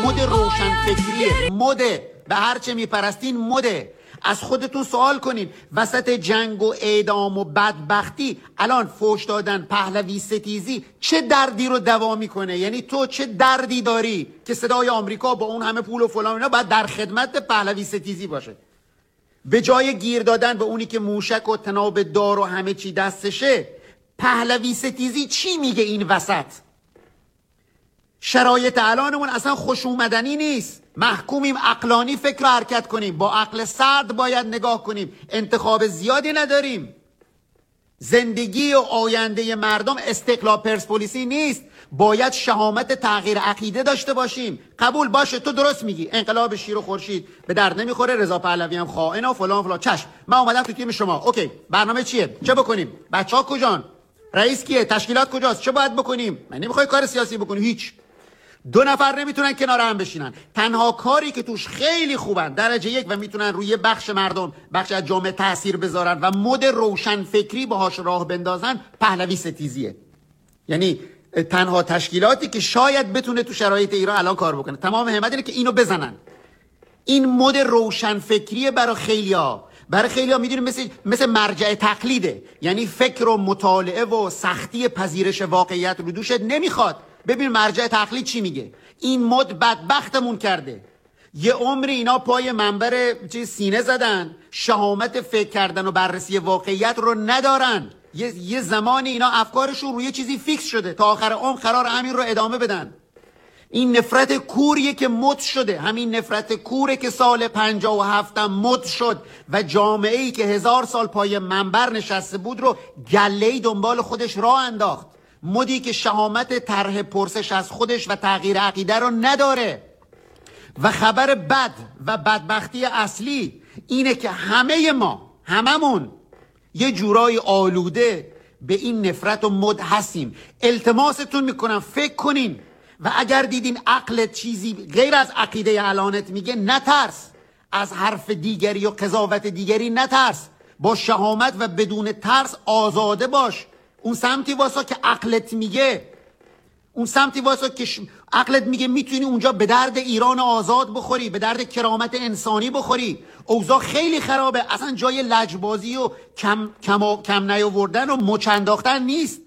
مد روشنفکریه، مده، به هر چه میپرستین مده. از خودتون سوال کنین وسط جنگ و اعدام و بدبختی الان فوش دادن، پهلوی ستیزی چه دردی رو دوا میکنه؟ یعنی تو چه دردی داری که صدای آمریکا با اون همه پول و فلان اینا باید در خدمت پهلوی ستیزی باشه؟ به جای گیر دادن به اونی که موشک و تناب دار و همه چی دستشه، پهلوی ستیزی چی میگه این وسط؟ شرایط الانمون اصلا خوش اومدنی نیست. محکومیم عقلانی فکر و حرکت کنیم، با عقل سرد باید نگاه کنیم. انتخاب زیادی نداریم. زندگی و آینده مردم استقلال پرسپولیسی نیست. باید شهامت تغییر عقیده داشته باشیم. قبول باشه تو درست میگی، انقلاب شیر و خورشید به درد نمیخوره، رضا پهلوی هم خائن و فلان فلان. چشم، من اومدم تو تیم شما. اوکی، برنامه چیه؟ چه بکنیم؟ بچه‌ها کجان؟ رئیس کیه؟ تشکیلات کجاست؟ چه باید بکنیم؟ من نمیخوای کار سیاسی بکنی. هیچ. دو نفر نمیتونن کنار هم بشینن. تنها کاری که توش خیلی خوبن درجه یک و میتونن روی بخش مردم، بخش از جامعه تاثیر بذارن و مد روشن فکری باهاش راه بندازن، پهلوی ستیزیه. یعنی تنها تشکیلاتی که شاید بتونه تو شرایط ایران الان کار بکنه. تمام همت اینه که اینو بزنن. این مد روشن فکریه برای خیلیا. برای خیلیا میدونی مثل مرجع تقلیده. یعنی فکر و مطالعه و سختی پذیرش واقعیت رو دوشت نمیخواد. ببین مرجع تقلید چی میگه. این مد بدبختمون کرده. یه عمر اینا پای منبر سینه زدن، شهامت فکر کردن و بررسی واقعیت رو ندارن. یه زمانی اینا افکارشون روی چیزی فیکس شده، تا آخر عمر قرار همین رو ادامه بدن. این نفرت کوریه که مد شده. همین نفرت کوره که سال 57 مد شد و جامعه‌ای که 1000 سال پای منبر نشسته بود رو گله‌ای دنبال خودش راه انداخت. مدی که شهامت طرح پرسش از خودش و تغییر عقیده رو نداره. و خبر بد و بدبختی اصلی اینه که هممون یه جورای آلوده به این نفرت و مد هستیم. التماستون میکنم فکر کنین و اگر دیدین عقلت چیزی غیر از عقیده الانت میگه، نترس. از حرف دیگری و قضاوت دیگری نترس. با شهامت و بدون ترس آزاده باش. اون سمتی واسه که عقلت میگه، عقلت میگه میتونی اونجا به درد ایران آزاد بخوری، به درد کرامت انسانی بخوری. اوضاع خیلی خرابه، اصلا جای لجبازی و کم نیاوردن و مچ انداختن نیست.